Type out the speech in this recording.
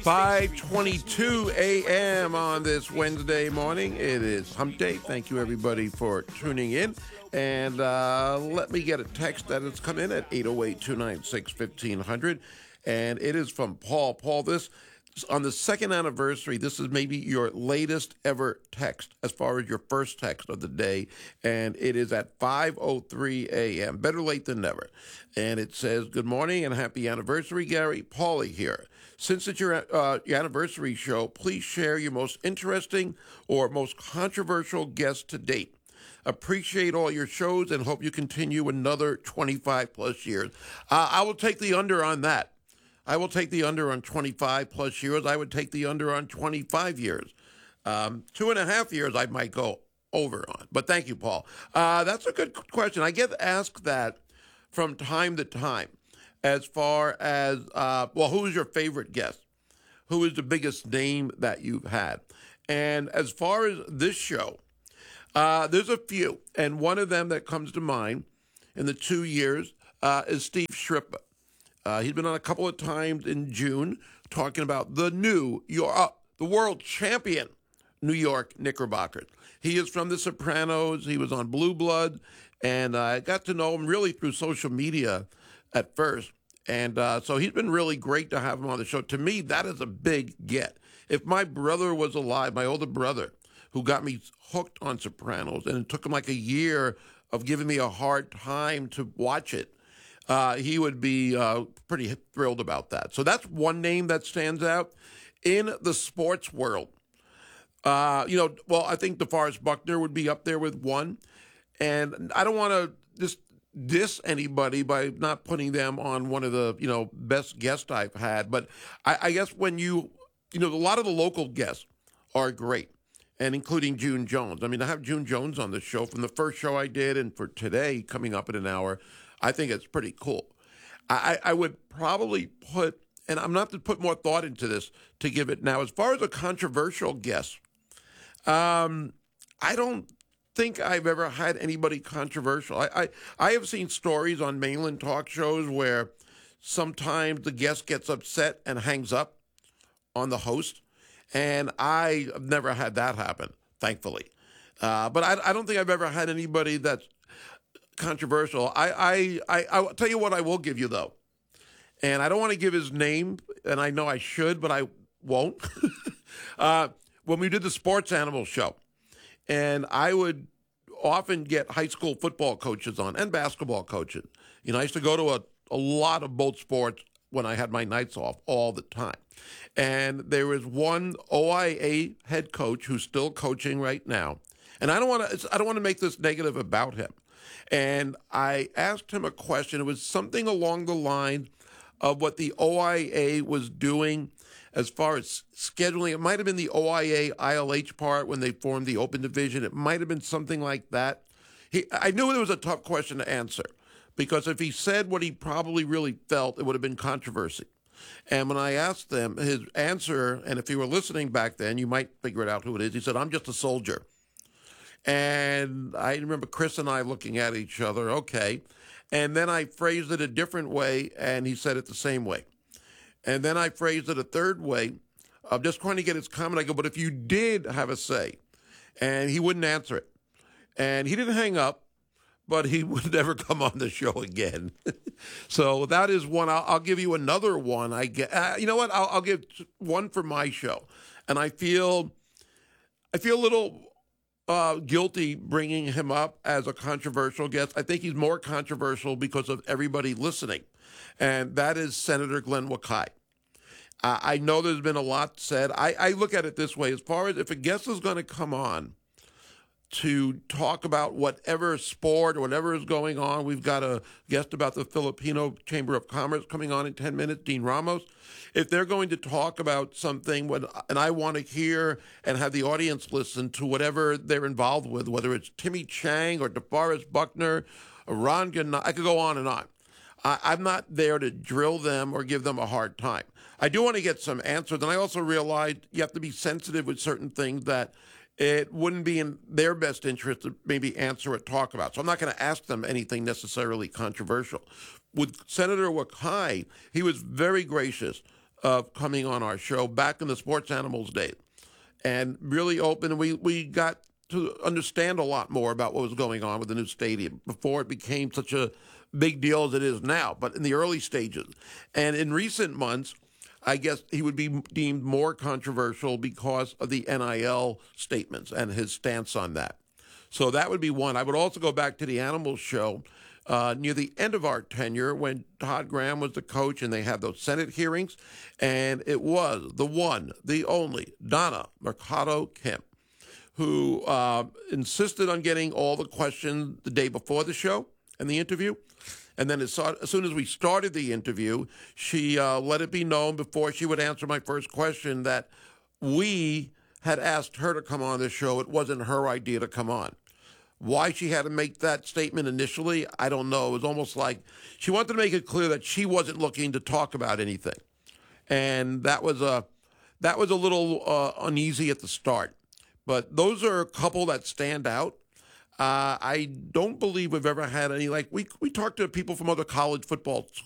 5:22 a.m. on this Wednesday morning. It is Hump Day. Thank you, everybody, for tuning in. And let me get a text that has come in at 808-296-1500. And it is from Paul. Paul, this on the second anniversary, this is maybe your latest ever text as far as your first text of the day. And it is at 5:03 a.m. Better late than never. And it says, good morning and happy anniversary, Gary. Paulie here. Since it's your anniversary show, please share your most interesting or most controversial guest to date. Appreciate all your shows and hope you continue another 25 plus years. I will take the under on that. I will take the under on 25 plus years. I would take the under on 25 years. 2.5 years I might go over on. But thank you, Paul. That's a good question. I get asked that from time to time as far as, who is your favorite guest? Who is the biggest name that you've had? And as far as this show, there's a few. And one of them that comes to mind in the 2 years is Steve Shrippa. He's been on a couple of times in June talking about the world champion New York Knickerbockers. He is from The Sopranos. He was on Blue Blood, and I got to know him really through social media at first. And so he's been really great to have him on the show. To me, that is a big get. If my brother was alive, my older brother, who got me hooked on Sopranos, and it took him like a year of giving me a hard time to watch it, he would be pretty thrilled about that. So that's one name that stands out. In the sports world, I think DeForest Buckner would be up there with one. And I don't want to just diss anybody by not putting them on one of the, best guests I've had. But I guess when a lot of the local guests are great, and including June Jones. I mean, I have June Jones on the show from the first show I did and for today coming up in an hour. I think it's pretty cool. I would probably put, and I'm not to put more thought into this to give it now. As far as a controversial guess, I don't think I've ever had anybody controversial. I have seen stories on mainland talk shows where sometimes the guest gets upset and hangs up on the host, and I have never had that happen, thankfully. But I don't think I've ever had anybody that's controversial. I'll tell you what I will give you, though. And I don't want to give his name, and I know I should, but I won't. When we did the Sports Animal show, and I would often get high school football coaches on and basketball coaches. I used to go to a lot of both sports when I had my nights off all the time. And there was one OIA head coach who's still coaching right now. And I don't want to make this negative about him. And I asked him a question. It was something along the lines of what the OIA was doing as far as scheduling. It might have been the OIA ILH part when they formed the open division. It might have been something like that. I knew it was a tough question to answer because if he said what he probably really felt, it would have been controversy. And when I asked them his answer, and if you were listening back then, you might figure it out who it is. He said, I'm just a soldier. And I remember Chris and I looking at each other, okay. And then I phrased it a different way, and he said it the same way. And then I phrased it a third way, of just trying to get his comment. I go, but if you did have a say, and he wouldn't answer it. And he didn't hang up, but he would never come on the show again. So that is one. I'll give you another one. You know what? I'll give one for my show. And I feel a little guilty bringing him up as a controversial guest. I think he's more controversial because of everybody listening, and that is Senator Glenn Wakai. I know there's been a lot said. I look at it this way. As far as if a guest is going to come on to talk about whatever sport or whatever is going on, we've got a guest about the Filipino Chamber of Commerce coming on in 10 minutes, Dean Ramos. If they're going to talk about something, and I want to hear and have the audience listen to whatever they're involved with, whether it's Timmy Chang or DeForest Buckner or Ron Gunnar, I could go on and on. I'm not there to drill them or give them a hard time. I do want to get some answers, and I also realized you have to be sensitive with certain things that it wouldn't be in their best interest to maybe answer or talk about. So I'm not going to ask them anything necessarily controversial. With Senator Wakai, he was very gracious of coming on our show back in the Sports Animals days, and really open. And we got to understand a lot more about what was going on with the new stadium before it became such a big deal as it is now, but in the early stages. And in recent months, I guess he would be deemed more controversial because of the NIL statements and his stance on that. So that would be one. I would also go back to the Animals show near the end of our tenure when Todd Graham was the coach and they had those Senate hearings. And it was the one, the only, Donna Mercado Kemp, who insisted on getting all the questions the day before the show and the interview. And then as soon as we started the interview, she let it be known before she would answer my first question that we had asked her to come on the show. It wasn't her idea to come on. Why she had to make that statement initially, I don't know. It was almost like she wanted to make it clear that she wasn't looking to talk about anything. And that was a little uneasy at the start. But those are a couple that stand out. I don't believe we've ever had any, like, we talked to people from other college football